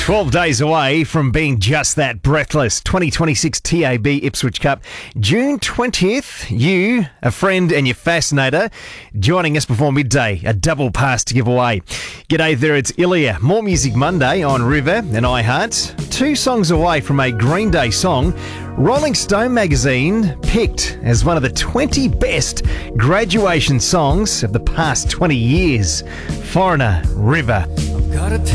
12 days away from being just that, breathless. 2026 TAB Ipswich Cup. June 20th, you, a friend and your fascinator, joining us before midday. A double pass to give away. G'day there, it's Ilya. More Music Monday on River and iHeart. 2 songs away from a Green Day song. Rolling Stone magazine picked as one of the 20 best graduation songs of the past 20 years. Foreigner, River. Got a